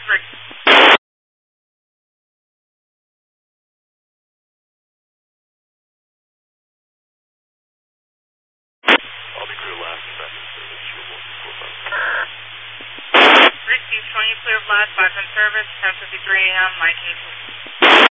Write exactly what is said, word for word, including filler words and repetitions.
Rick. I'll be clear last and message service, zero one four five. Receive twenty, clear of last, five ten service, ten fifty-three a m, nineteen.